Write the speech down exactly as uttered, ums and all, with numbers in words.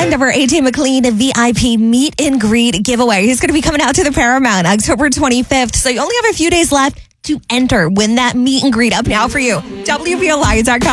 end of our A J McLean V I P meet and greet giveaway. He's going to be coming out to the Paramount October twenty-fifth. So you only have a few days left to enter. Win that meet and greet. Up now for you. W B O Live dot com.